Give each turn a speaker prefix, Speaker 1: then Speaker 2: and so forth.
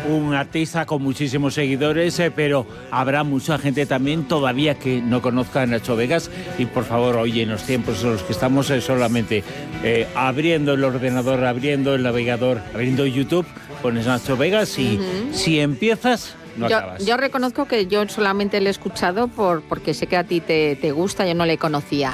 Speaker 1: un artista con muchísimos seguidores, pero habrá mucha gente también todavía que no conozca a Nacho Vegas. Y por favor, oye, en los tiempos en los que estamos solamente abriendo el ordenador, abriendo el navegador, abriendo YouTube, pones Nacho Vegas y si empiezas... No acabas.
Speaker 2: Yo reconozco que yo solamente le he escuchado porque sé que a ti te gusta, yo no le conocía.